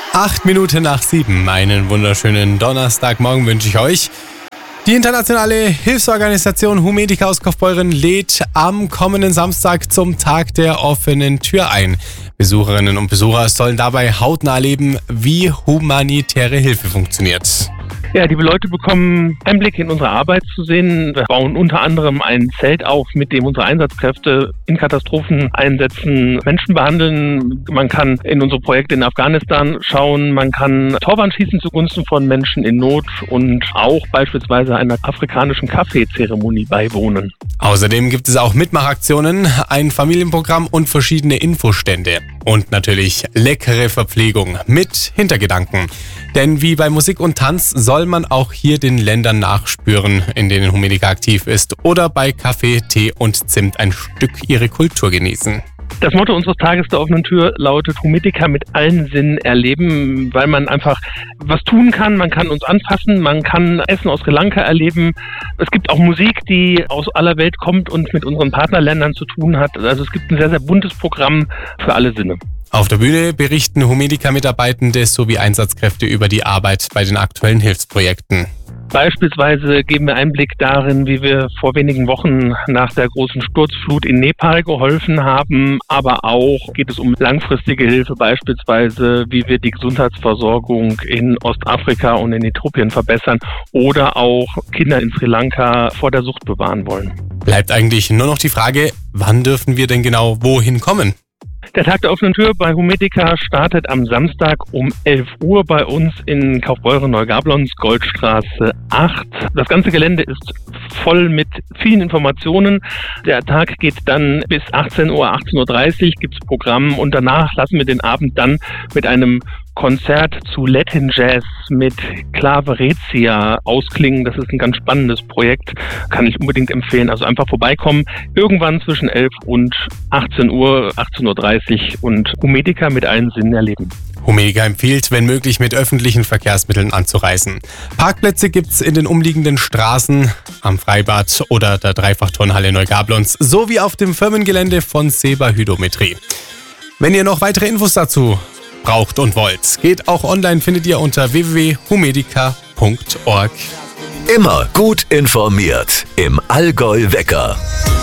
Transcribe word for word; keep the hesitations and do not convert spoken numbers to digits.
Acht Minuten nach sieben. Einen wunderschönen Donnerstagmorgen wünsche ich euch. Die internationale Hilfsorganisation Humedica aus Kaufbeuren lädt am kommenden Samstag zum Tag der offenen Tür ein. Besucherinnen und Besucher sollen dabei hautnah erleben, wie humanitäre Hilfe funktioniert. Ja, die Leute bekommen Einblick in unsere Arbeit zu sehen. Wir bauen unter anderem ein Zelt auf, mit dem unsere Einsatzkräfte in Katastropheneinsätzen Menschen behandeln. Man kann in unsere Projekte in Afghanistan schauen. Man kann Torwand schießen zugunsten von Menschen in Not und auch beispielsweise einer afrikanischen Kaffeezeremonie beiwohnen. Außerdem gibt es auch Mitmachaktionen, ein Familienprogramm und verschiedene Infostände. Und natürlich leckere Verpflegung mit Hintergedanken. Denn wie bei Musik und Tanz soll man auch hier den Ländern nachspüren, in denen Humedica aktiv ist, oder bei Kaffee, Tee und Zimt ein Stück ihre Kultur genießen. Das Motto unseres Tages der offenen Tür lautet Humedica mit allen Sinnen erleben, weil man einfach was tun kann. Man kann uns anfassen, man kann Essen aus Sri Lanka erleben. Es gibt auch Musik, die aus aller Welt kommt und mit unseren Partnerländern zu tun hat. Also es gibt ein sehr, sehr buntes Programm für alle Sinne. Auf der Bühne berichten Humedica-Mitarbeitende sowie Einsatzkräfte über die Arbeit bei den aktuellen Hilfsprojekten. Beispielsweise geben wir Einblick darin, wie wir vor wenigen Wochen nach der großen Sturzflut in Nepal geholfen haben, aber auch geht es um langfristige Hilfe, beispielsweise wie wir die Gesundheitsversorgung in Ostafrika und in Äthiopien verbessern oder auch Kinder in Sri Lanka vor der Sucht bewahren wollen. Bleibt eigentlich nur noch die Frage, wann dürfen wir denn genau wohin kommen? Der Tag der offenen Tür bei Humedica startet am Samstag um elf Uhr bei uns in Kaufbeuren-Neugablonz, Goldstraße acht. Das ganze Gelände ist voll mit vielen Informationen. Der Tag geht dann bis achtzehn Uhr, achtzehn Uhr dreißig gibt es Programm und danach lassen wir den Abend dann mit einem Konzert zu Latin Jazz mit Claverecia ausklingen. Das ist ein ganz spannendes Projekt, kann ich unbedingt empfehlen. Also einfach vorbeikommen, irgendwann zwischen elf und achtzehn Uhr, achtzehn Uhr dreißig und Humedica mit allen Sinnen erleben. Humedica empfiehlt, wenn möglich, mit öffentlichen Verkehrsmitteln anzureisen. Parkplätze gibt's in den umliegenden Straßen, am Freibad oder der Dreifachturnhalle Neugablonz sowie auf dem Firmengelände von Seba Hydrometrie. Wenn ihr noch weitere Infos dazu braucht und wollt, geht auch online, findet ihr unter w w w punkt humedica punkt org. Immer gut informiert im Allgäu Wecker.